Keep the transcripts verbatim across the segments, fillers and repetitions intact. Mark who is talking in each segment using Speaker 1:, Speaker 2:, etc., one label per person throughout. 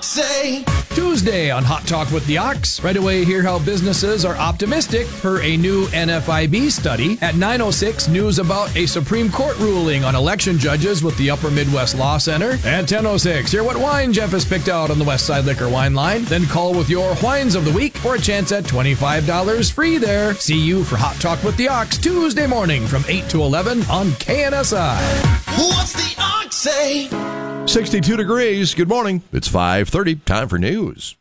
Speaker 1: say.
Speaker 2: Tuesday on Hot Talk with the Ox. Right away, hear how businesses are optimistic per a new N F I B study. At nine oh six, news about a Supreme Court ruling on election judges with the Upper Midwest Law Center. At ten oh six, hear what wine Jeff has picked out on the Westside Liquor Wine Line. Then call with your wines of the week for a chance at twenty-five dollars free there. See you for Hot Talk with the Ox Tuesday morning from eight to eleven on K N S I.
Speaker 1: What's the Ox say?
Speaker 3: sixty-two degrees. Good morning. It's five thirty. Time for news.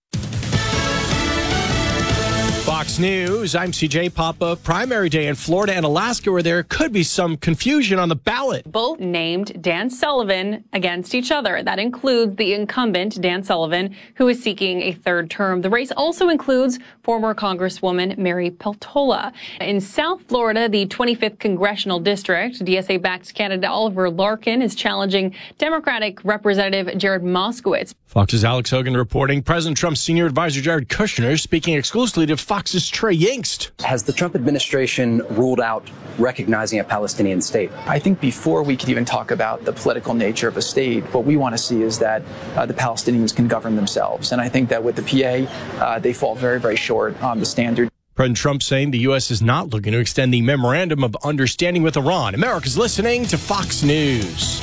Speaker 4: Fox News, I'm C J Papa. Primary day in Florida and Alaska where there could be some confusion on the ballot.
Speaker 5: Both named Dan Sullivan against each other. That includes the incumbent, Dan Sullivan, who is seeking a third term. The race also includes former Congresswoman Mary Peltola. In South Florida, the twenty-fifth Congressional District, D S A-backed candidate Oliver Larkin is challenging Democratic Representative Jared Moskowitz.
Speaker 4: Fox's Alex Hogan reporting. President Trump's senior advisor Jared Kushner speaking exclusively to Fox's Trey Yingst.
Speaker 6: Has the Trump administration ruled out recognizing a Palestinian state?
Speaker 7: I think before we could even talk about the political nature of a state, what we want to see is that uh, the Palestinians can govern themselves. And I think that with the P A, uh, they fall very, very short on the standard.
Speaker 4: President Trump saying the U S is not looking to extend the memorandum of understanding with Iran. America's listening to Fox News.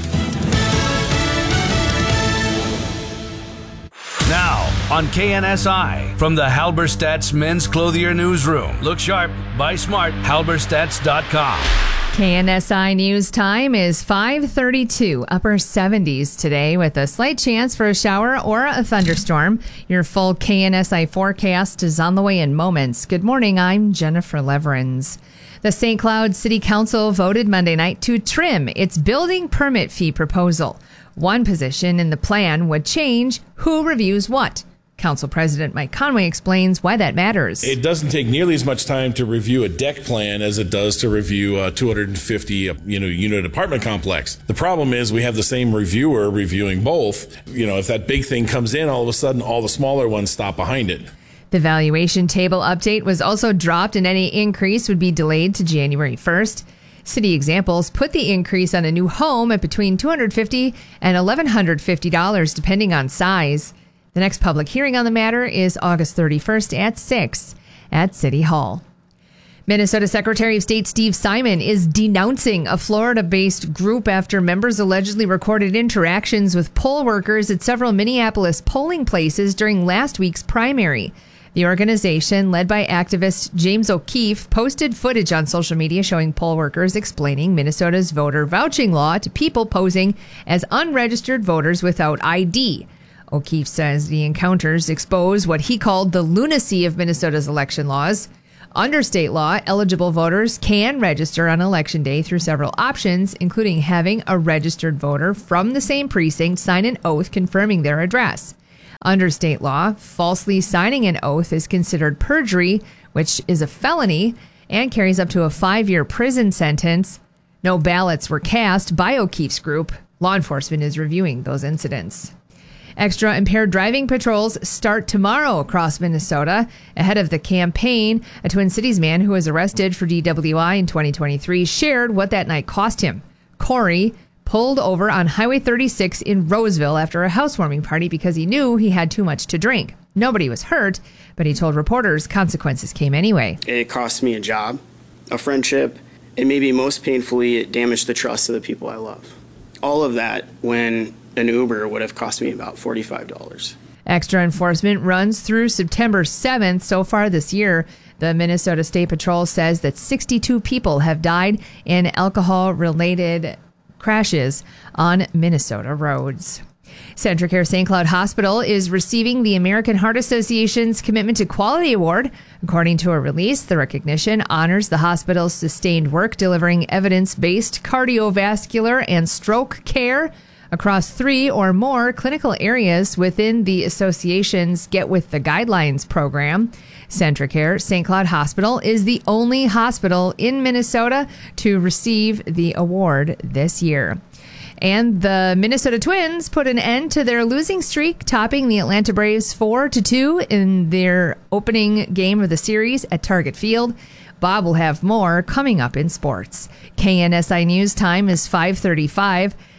Speaker 8: Now, on K N S I, from the Halberstadt's Men's Clothier Newsroom. Look sharp, buy smart, halberstadts dot com.
Speaker 9: K N S I News time is five thirty-two, upper seventies today with a slight chance for a shower or a thunderstorm. Your full K N S I forecast is on the way in moments. Good morning, I'm Jennifer Leverins. The Saint Cloud City Council voted Monday night to trim its building permit fee proposal. One position in the plan would change who reviews what. Council President Mike Conway explains why that matters.
Speaker 10: It doesn't take nearly as much time to review a deck plan as it does to review a two hundred fifty you know, unit apartment complex. The problem is we have the same reviewer reviewing both. You know, if that big thing comes in, all of a sudden all the smaller ones stop behind it.
Speaker 9: The valuation table update was also dropped, and any increase would be delayed to January first. City Examples put the increase on a new home at between two hundred fifty dollars and one thousand one hundred fifty dollars, depending on size. The next public hearing on the matter is August thirty-first at six at City Hall. Minnesota Secretary of State Steve Simon is denouncing a Florida-based group after members allegedly recorded interactions with poll workers at several Minneapolis polling places during last week's primary. The organization, led by activist James O'Keefe, posted footage on social media showing poll workers explaining Minnesota's voter vouching law to people posing as unregistered voters without I D. O'Keefe says the encounters expose what he called the lunacy of Minnesota's election laws. Under state law, eligible voters can register on Election Day through several options, including having a registered voter from the same precinct sign an oath confirming their address. Under state law, falsely signing an oath is considered perjury, which is a felony and carries up to a five-year prison sentence. No ballots were cast by O'Keefe's group. Law enforcement is reviewing those incidents. Extra impaired driving patrols start tomorrow across Minnesota. Ahead of the campaign, a Twin Cities man who was arrested for D W I in twenty twenty-three shared what that night cost him. Corey pulled over on Highway thirty-six in Roseville after a housewarming party because he knew he had too much to drink. Nobody was hurt, but he told reporters consequences came anyway.
Speaker 11: It cost me a job, a friendship, and maybe most painfully, it damaged the trust of the people I love. All of that when an Uber would have cost me about forty-five dollars.
Speaker 9: Extra enforcement runs through September seventh. So far this year, the Minnesota State Patrol says that sixty-two people have died in alcohol-related crashes on Minnesota roads. CentraCare Saint Cloud Hospital is receiving the American Heart Association's Commitment to Quality Award. According to a release, the recognition honors the hospital's sustained work delivering evidence-based cardiovascular and stroke care across three or more clinical areas within the association's Get With the Guidelines program. CentraCare Saint Cloud Hospital is the only hospital in Minnesota to receive the award this year. And the Minnesota Twins put an end to their losing streak, topping the Atlanta Braves four to two in their opening game of the series at Target Field. Bob will have more coming up in sports. K N S I News time is five thirty-five.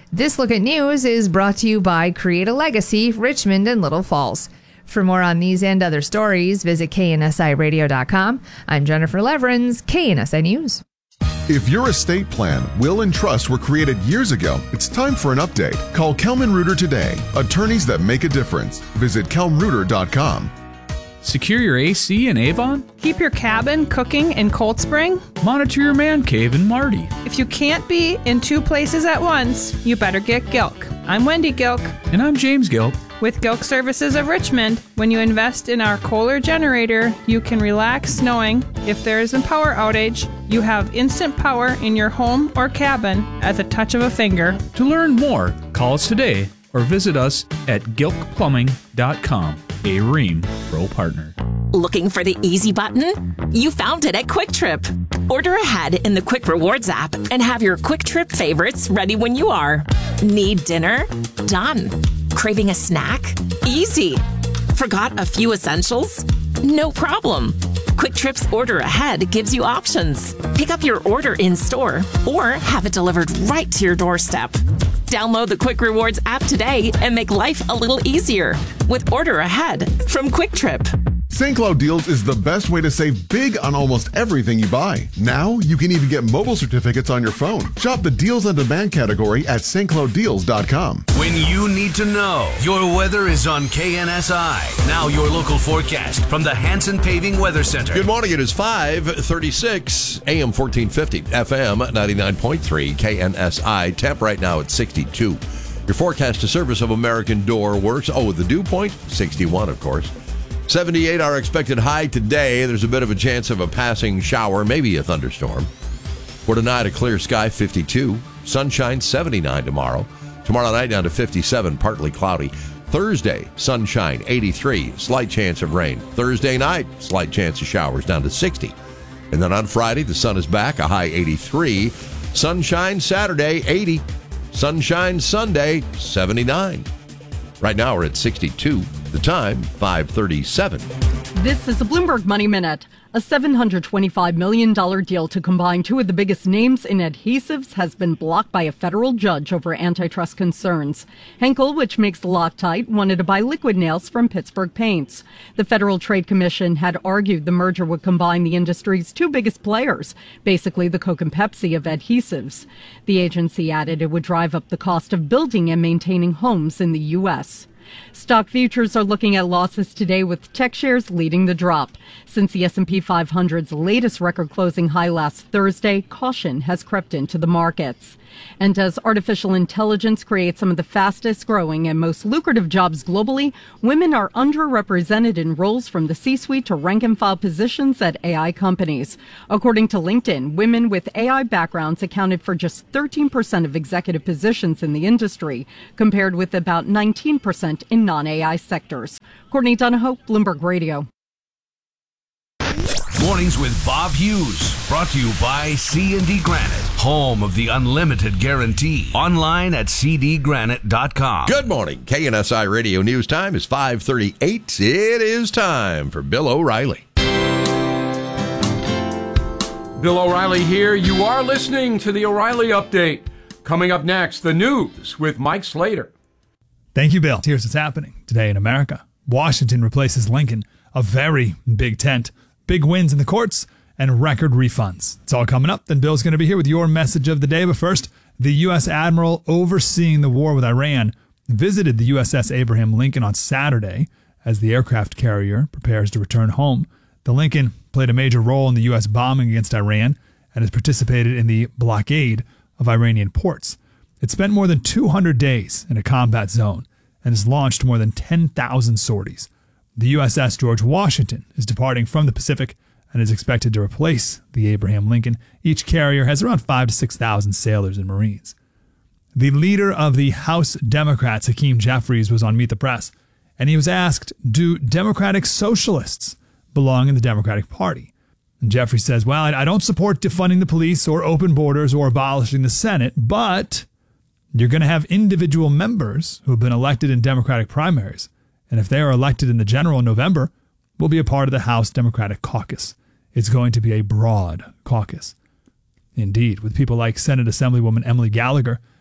Speaker 9: This Look at News is brought to you by Create a Legacy, Richmond and Little Falls. For more on these and other stories, visit K N S I radio dot com. I'm Jennifer Leverins, K N S I News.
Speaker 12: If your estate plan, will, and trust were created years ago, it's time for an update. Call Kelman Reuter today. Attorneys that make a difference. Visit kelm reuter dot com.
Speaker 13: Secure your A C in Avon?
Speaker 14: Keep your cabin cooking in Cold Spring?
Speaker 13: Monitor your man cave in Marty.
Speaker 14: If you can't be in two places at once, you better get Gilk. I'm Wendy Gilk.
Speaker 13: And I'm James Gilk.
Speaker 14: With Gilk Services of Richmond, when you invest in our Kohler generator, you can relax knowing if there is a power outage, you have instant power in your home or cabin at the touch of a finger.
Speaker 13: To learn more, call us today or visit us at gilk plumbing dot com, a Rheem Pro partner.
Speaker 15: Looking for the easy button? You found it at Quick Trip. Order ahead in the Quick Rewards app and have your Quick Trip favorites ready when you are. Need dinner? Done. Craving a snack? Easy. Forgot a few essentials? No problem. Quick Trip's Order Ahead gives you options. Pick up your order in store or have it delivered right to your doorstep. Download the Quick Rewards app today and make life a little easier with Order Ahead from Quick Trip.
Speaker 12: Saint Cloud Deals is the best way to save big on almost everything you buy. Now, you can even get mobile certificates on your phone. Shop the Deals on Demand category at st cloud deals dot com.
Speaker 8: When you need to know, your weather is on K N S I. Now your local forecast from the Hanson Paving Weather Center.
Speaker 3: Good morning. It is five thirty-six, A M fourteen fifty, F M ninety-nine point three, K N S I. Temp right now at sixty-two. Your forecast to service of American Door Works. Oh, the dew point, sixty-one, of course. seventy-eight, our expected high today. There's a bit of a chance of a passing shower, maybe a thunderstorm. For tonight, a clear sky, fifty-two. Sunshine, seventy-nine tomorrow. Tomorrow night, down to fifty-seven, partly cloudy. Thursday, sunshine, eighty-three. Slight chance of rain. Thursday night, slight chance of showers, down to sixty. And then on Friday, the sun is back, a high eighty-three. Sunshine Saturday, eighty. Sunshine Sunday, seventy-nine. Right now, we're at sixty-two. The time, five thirty-seven.
Speaker 16: This is a Bloomberg Money Minute. A seven hundred twenty-five million dollars deal to combine two of the biggest names in adhesives has been blocked by a federal judge over antitrust concerns. Henkel, which makes Loctite, wanted to buy liquid nails from Pittsburgh Paints. The Federal Trade Commission had argued the merger would combine the industry's two biggest players, basically the Coke and Pepsi of adhesives. The agency added it would drive up the cost of building and maintaining homes in the U S Stock futures are looking at losses today, with tech shares leading the drop. Since the S and P five hundred's latest record closing high last Thursday, caution has crept into the markets. And as artificial intelligence creates some of the fastest growing and most lucrative jobs globally, women are underrepresented in roles from the C-suite to rank and file positions at A I companies. According to LinkedIn, women with A I backgrounds accounted for just thirteen percent of executive positions in the industry, compared with about nineteen percent in non-A I sectors. Courtney Donahoe, Bloomberg Radio.
Speaker 8: Mornings with Bob Hughes, brought to you by C and D Granite, home of the unlimited guarantee. Online at c d granite dot com.
Speaker 3: Good morning. K N S I Radio News time is five thirty-eight. It is time for Bill O'Reilly.
Speaker 17: Bill O'Reilly here. You are listening to the O'Reilly Update. Coming up next, the news with Mike Slater.
Speaker 18: Thank you, Bill. Here's what's happening today in America. Washington replaces Lincoln, a very big tent. Big wins in the courts and record refunds. It's all coming up. Then Bill's going to be here with your message of the day. But first, the U S admiral overseeing the war with Iran visited the U S S Abraham Lincoln on Saturday as the aircraft carrier prepares to return home. The Lincoln played a major role in the U S bombing against Iran and has participated in the blockade of Iranian ports. It spent more than two hundred days in a combat zone and has launched more than ten thousand sorties. The U S S George Washington is departing from the Pacific and is expected to replace the Abraham Lincoln. Each carrier has around five to six thousand sailors and Marines. The leader of the House Democrats, Hakeem Jeffries, was on Meet the Press, and he was asked, do Democratic socialists belong in the Democratic Party? And Jeffries says, well, I don't support defunding the police or open borders or abolishing the Senate, but you're going to have individual members who have been elected in Democratic primaries. And if they are elected in the general in November, we'll be a part of the House Democratic Caucus. It's going to be a broad caucus. Indeed, with people like Senate Assemblywoman Emily Gallagher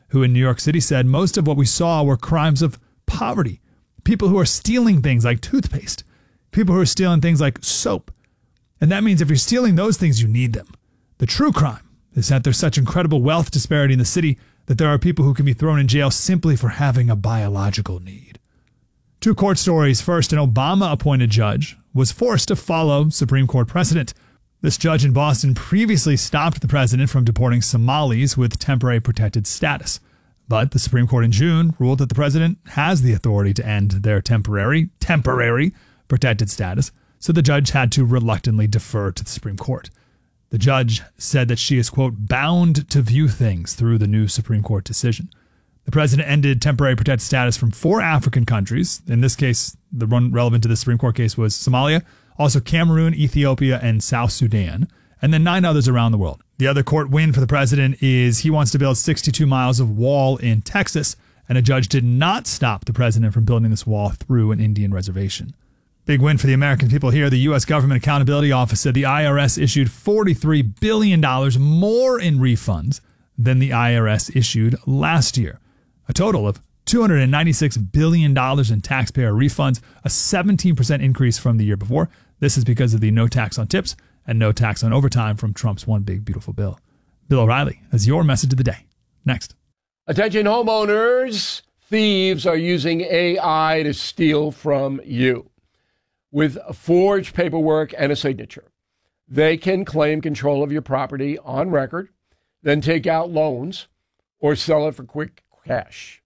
Speaker 18: who in New York City said most of what we saw were crimes of poverty. People who are stealing things like toothpaste. People who are stealing things like soap. And that means if you're stealing those things, you need them. The true crime is that there's such incredible wealth disparity in the city that there are people who can be thrown in jail simply for having a biological need. Two court stories. First, an Obama-appointed judge was forced to follow Supreme Court precedent. This judge in Boston previously stopped the president from deporting Somalis with temporary protected status. But the Supreme Court in June ruled that the president has the authority to end their temporary, temporary protected status, so the judge had to reluctantly defer to the Supreme Court. The judge said that she is, quote, bound to view things through the new Supreme Court decision. The president ended temporary protected status from four African countries. In this case, the one relevant to the Supreme Court case was Somalia, also Cameroon, Ethiopia, and South Sudan, and then nine others around the world. The other court win for the president is he wants to build sixty-two miles of wall in Texas, and a judge did not stop the president from building this wall through an Indian reservation. Big win for the American people here. The U S Government Accountability Office said the I R S issued forty-three billion dollars more in refunds than the I R S issued last year. A total of two hundred ninety-six billion dollars in taxpayer refunds, a seventeen percent increase from the year before. This is because of the no tax on tips and no tax on overtime from Trump's One Big Beautiful Bill. Bill O'Reilly has your message of the day. Next.
Speaker 17: Attention homeowners, thieves are using A I to steal from you. With forged paperwork and a signature, they can claim control of your property on record, then take out loans or sell it for quick cash.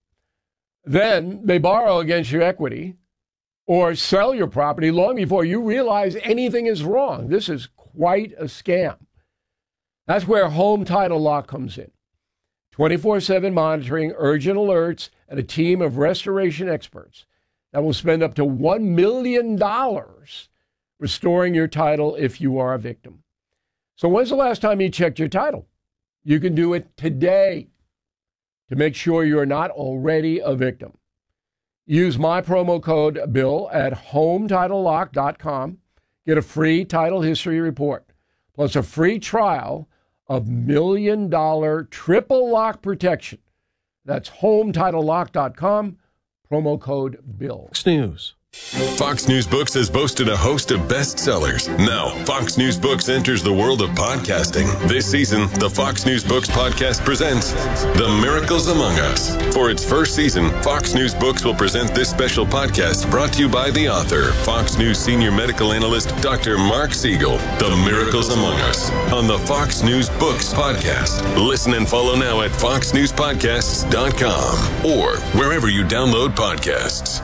Speaker 17: Then they borrow against your equity or sell your property long before you realize anything is wrong. This is quite a scam. That's where Home Title Lock comes in. twenty-four seven monitoring, urgent alerts, and a team of restoration experts that will spend up to one million dollars restoring your title if you are a victim. So when's the last time you checked your title? You can do it today to make sure you're not already a victim. Use my promo code BILL at home title lock dot com. Get a free title history report, plus a free trial of million dollar triple lock protection. That's home title lock dot com, promo code BILL.
Speaker 19: Fox News. Fox News Books has boasted a host of bestsellers. Now, Fox News Books enters the world of podcasting. This season, the Fox News Books podcast presents The Miracles Among Us. For its first season, Fox News Books will present this special podcast brought to you by the author, Fox News senior medical analyst, Doctor Mark Siegel. The Miracles Among Us on the Fox News Books podcast. Listen and follow now at fox news podcasts dot com or wherever you download podcasts.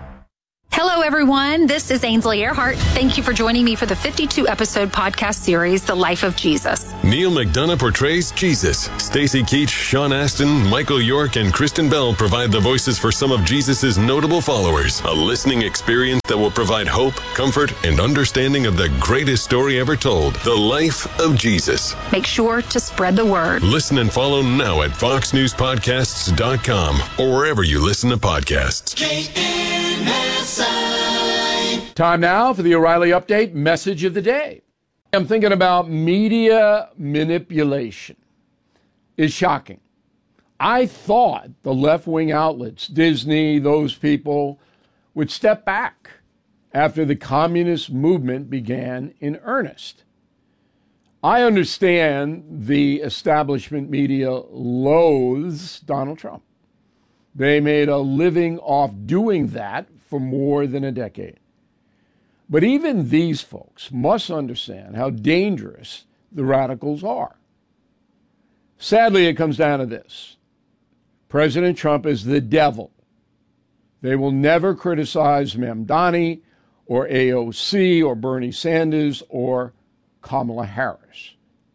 Speaker 20: Hello, everyone. This is Ainsley Earhart. Thank you for joining me for the fifty-two episode podcast series, The Life of Jesus.
Speaker 19: Neil McDonough portrays Jesus. Stacy Keach, Sean Astin, Michael York, and Kristen Bell provide the voices for some of Jesus' notable followers. A listening experience that will provide hope, comfort, and understanding of the greatest story ever told, The Life of Jesus.
Speaker 20: Make sure to spread the word.
Speaker 19: Listen and follow now at fox news podcasts dot com or wherever you listen to podcasts.
Speaker 1: K N S I.
Speaker 17: Time now for the O'Reilly Update message of the day. I'm thinking about media manipulation. It's shocking. I thought the left-wing outlets, Disney, those people, would step back after the communist movement began in earnest. I understand the establishment media loathes Donald Trump. They made a living off doing that for more than a decade. But even these folks must understand how dangerous the radicals are. Sadly, it comes down to this. President Trump is the devil. They will never criticize Mamdani or A O C or Bernie Sanders or Kamala Harris.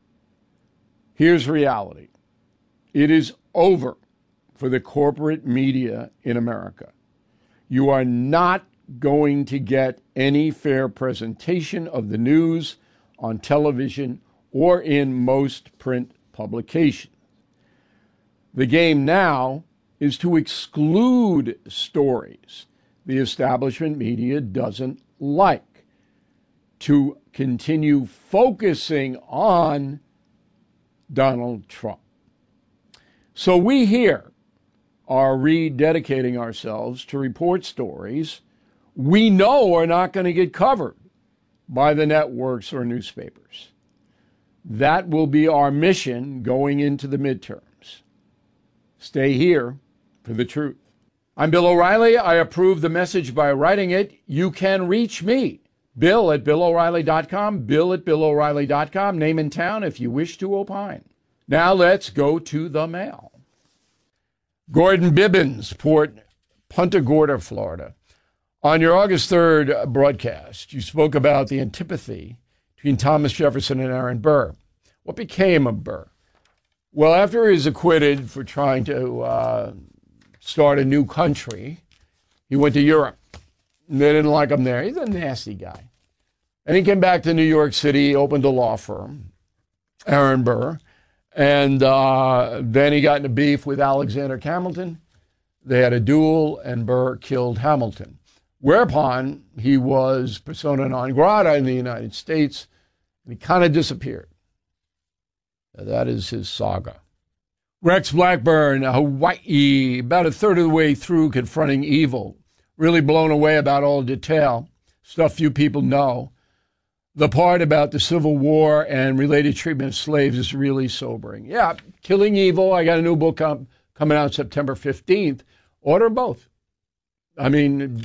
Speaker 17: Here's reality. It is over for the corporate media in America. You are not going to get any fair presentation of the news on television or in most print publications. The game now is to exclude stories the establishment media doesn't like, to continue focusing on Donald Trump. So we here are rededicating ourselves to report stories we know are not going to get covered by the networks or newspapers. That will be our mission going into the midterms. Stay here for the truth. I'm Bill O'Reilly. I approve the message by writing it. You can reach me, Bill at Bill O'Reilly dot com, Bill at Bill O'Reilly dot com, name and town if you wish to opine. Now let's go to the mail. Gordon Bibbins, Port Punta Gorda, Florida. On your August third broadcast, you spoke about the antipathy between Thomas Jefferson and Aaron Burr. What became of Burr? Well, after he was acquitted for trying to uh, start a new country, he went to Europe. They didn't like him there. He's a nasty guy. And he came back to New York City, opened a law firm, Aaron Burr. And uh, then he got in a beef with Alexander Hamilton. They had a duel, and Burr killed Hamilton. Whereupon he was persona non grata in the United States, and he kind of disappeared. That is his saga. Rex Blackburn, Hawaii, about a third of the way through Confronting Evil. Really blown away about all the detail, stuff few people know. The part about the Civil War and related treatment of slaves is really sobering. Yeah, Killing Evil, I got a new book com- coming out September fifteenth. Order both. I mean,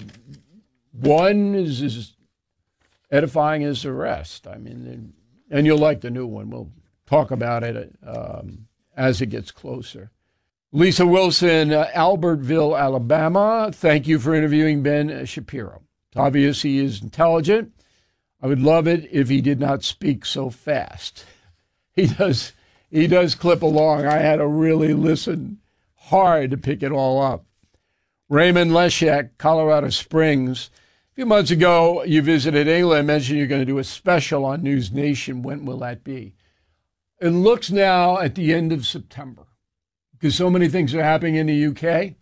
Speaker 17: one is as edifying as the rest. I mean, and you'll like the new one. We'll talk about it um, as it gets closer. Lisa Wilson, uh, Albertville, Alabama. Thank you for interviewing Ben Shapiro. It's obvious he is intelligent. I would love it if he did not speak so fast. He does, he does clip along. I had to really listen hard to pick it all up. Raymond Leshek, Colorado Springs. A few months ago, you visited England, mentioned you're going to do a special on News Nation. When will that be? It looks now at the end of September, because so many things are happening in the U K.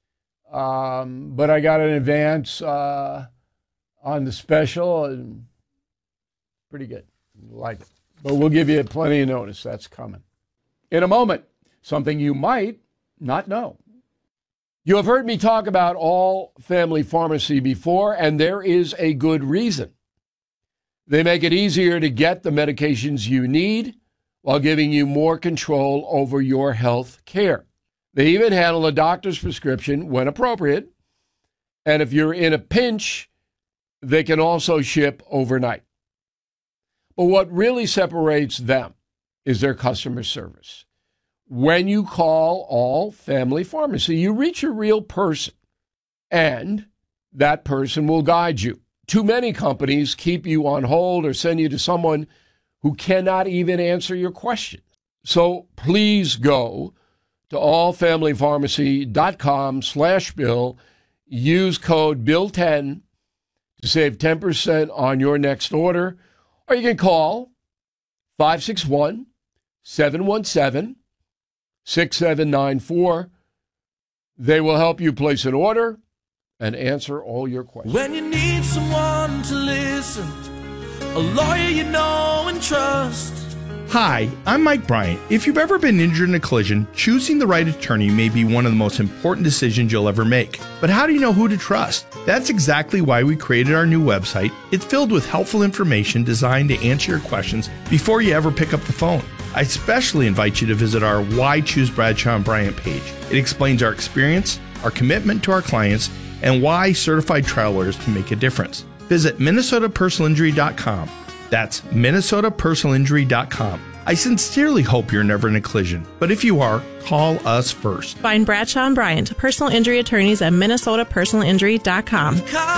Speaker 17: Um, but I got an advance uh, on the special, and pretty good. Like it. But we'll give you plenty of notice. That's coming. In a moment, something you might not know. You have heard me talk about All Family Pharmacy before, and there is a good reason. They make it easier to get the medications you need while giving you more control over your health care. They even handle a doctor's prescription when appropriate. And if you're in a pinch, they can also ship overnight. But what really separates them is their customer service. When you call All Family Pharmacy, you reach a real person, and that person will guide you. Too many companies keep you on hold or send you to someone who cannot even answer your questions. So please go to allfamilypharmacy.com slash bill. Use code bill ten to save ten percent on your next order. Or you can call five six one, seven one seven, six seven nine four. They will help you place an order and answer all your questions.
Speaker 1: When you need someone to listen, a lawyer you know and trust.
Speaker 21: Hi, I'm Mike Bryant. If you've ever been injured in a collision, choosing the right attorney may be one of the most important decisions you'll ever make. But how do you know who to trust? That's exactly why we created our new website. It's filled with helpful information designed to answer your questions before you ever pick up the phone. I especially invite you to visit our Why Choose Bradshaw and Bryant page. It explains our experience, our commitment to our clients, and why certified trial lawyers can make a difference. Visit minnesota personal injury dot com. That's minnesota personal injury dot com. I sincerely hope you're never in a collision, but if you are, call us first.
Speaker 22: Find Bradshaw and Bryant, personal injury attorneys at minnesota personal injury dot com.